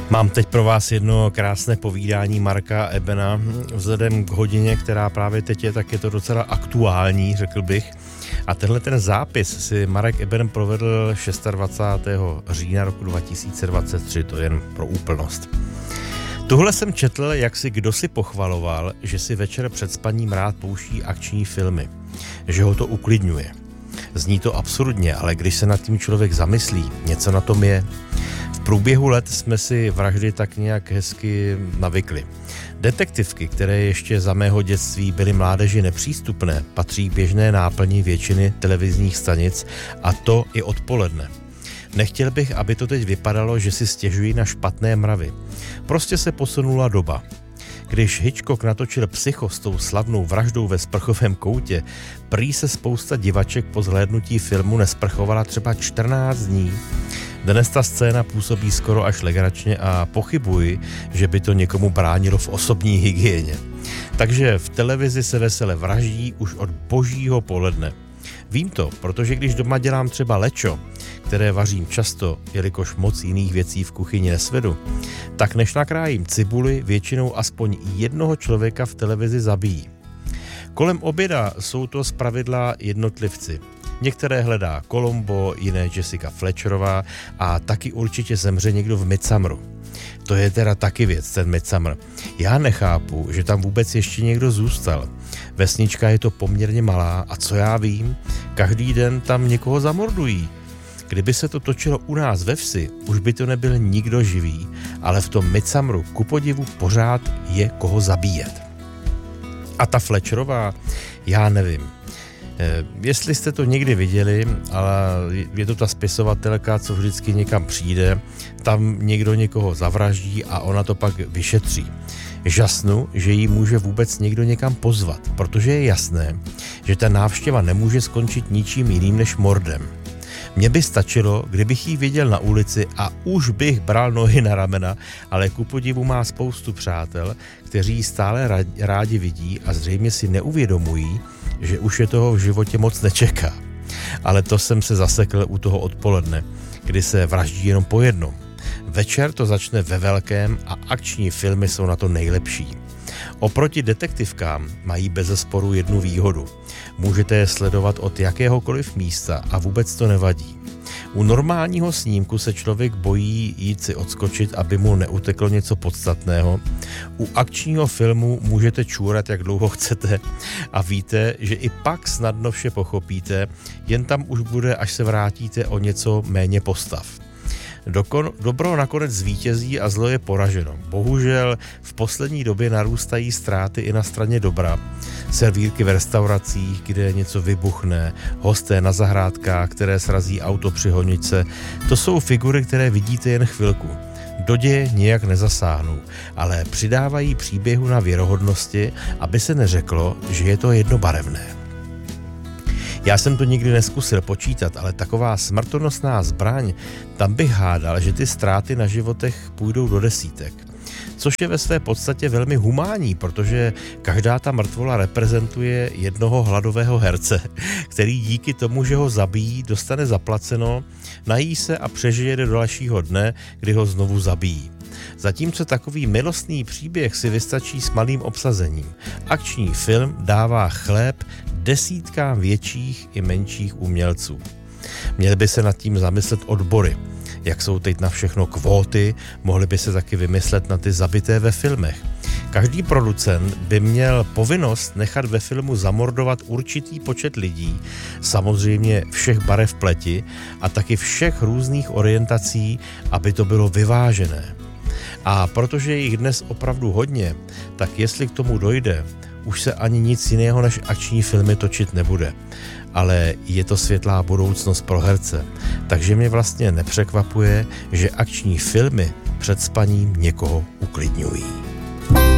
Mám teď pro vás jedno krásné povídání Marka Ebena. Vzhledem k hodině, která právě teď je, tak je to docela aktuální, řekl bych. A tenhle ten zápis si Marek Eben provedl 26. října roku 2023, to jen pro úplnost. Tuhle jsem četl, jak si kdosi pochvaloval, že si večer před spaním rád pouští akční filmy, že ho to uklidňuje. Zní to absurdně, ale když se nad tím člověk zamyslí, něco na tom je. V průběhu let jsme si vraždy tak nějak hezky navykli. Detektivky, které ještě za mého dětství byly mládeži nepřístupné, patří k běžné náplni většiny televizních stanic, a to i odpoledne. Nechtěl bych, aby to teď vypadalo, že si stěžují na špatné mravy. Prostě se posunula doba. Když Hitchcock natočil Psycho s tou slavnou vraždou ve sprchovém koutě, prý se spousta divaček po zhlédnutí filmu nesprchovala třeba 14 dní. Dnes ta scéna působí skoro až legračně a pochybuji, že by to někomu bránilo v osobní hygieně. Takže v televizi se vesele vraždí už od božího poledne. Vím to, protože když doma dělám třeba lečo, které vařím často, jelikož moc jiných věcí v kuchyni nesvedu, tak než nakrájím cibuli, většinou aspoň jednoho člověka v televizi zabijí. Kolem oběda jsou to zpravidla jednotlivci. Některé hledá Columbo, jiné Jessica Fletcherová a taky určitě zemře někdo v Midsummeru. To je teda taky věc, ten Midsummer. Já nechápu, že tam vůbec ještě někdo zůstal. Vesnička je to poměrně malá a co já vím, každý den tam někoho zamordují. Kdyby se to točilo u nás ve vsi, už by to nebyl nikdo živý, ale v tom Midsummeru ku podivu pořád je koho zabíjet. A ta Fletcherová, já nevím. Jestli jste to někdy viděli, ale je to ta spisovatelka, co vždycky někam přijde, tam někdo někoho zavraždí a ona to pak vyšetří. Žasnu, že jí může vůbec někdo někam pozvat, protože je jasné, že ta návštěva nemůže skončit ničím jiným než mordem. Mně by stačilo, kdybych jí viděl na ulici a už bych bral nohy na ramena, ale ku podivu má spoustu přátel, kteří ji stále rádi vidí a zřejmě si neuvědomují, že už je toho v životě moc nečeká. Ale to jsem se zasekl u toho odpoledne, kdy se vraždí jenom po jednom. Večer to začne ve velkém a akční filmy jsou na to nejlepší. Oproti detektivkám mají bezesporu jednu výhodu. Můžete je sledovat od jakéhokoliv místa a vůbec to nevadí. U normálního snímku se člověk bojí jít si odskočit, aby mu neuteklo něco podstatného. U akčního filmu můžete čůrat, jak dlouho chcete a víte, že i pak snadno vše pochopíte, jen tam už bude, až se vrátíte, o něco méně postav. Dobro nakonec zvítězí a zlo je poraženo. Bohužel v poslední době narůstají ztráty i na straně dobra. Servírky v restauracích, kde něco vybuchne, hosté na zahrádkách, které srazí auto při honičce. To jsou figury, které vidíte jen chvilku. Do děje nijak nezasáhnou, ale přidávají příběhu na věrohodnosti, aby se neřeklo, že je to jednobarevné. Já jsem to nikdy neskusil počítat, ale taková smrtonosná zbraň, tam bych hádal, že ty ztráty na životech půjdou do desítek. Což je ve své podstatě velmi humánní, protože každá ta mrtvola reprezentuje jednoho hladového herce, který díky tomu, že ho zabijí, dostane zaplaceno, nají se a přežije do dalšího dne, kdy ho znovu zabijí. Zatímco takový milostný příběh si vystačí s malým obsazením. Akční film dává chléb desítkám větších i menších umělců. Měly by se nad tím zamyslet odbory. Jak jsou teď na všechno kvóty, mohly by se taky vymyslet na ty zabité ve filmech. Každý producent by měl povinnost nechat ve filmu zamordovat určitý počet lidí, samozřejmě všech barev pleti a taky všech různých orientací, aby to bylo vyvážené. A protože je jich dnes opravdu hodně, tak jestli k tomu dojde, už se ani nic jiného než akční filmy točit nebude. Ale je to světlá budoucnost pro herce, takže mě vlastně nepřekvapuje, že akční filmy před spaním někoho uklidňují.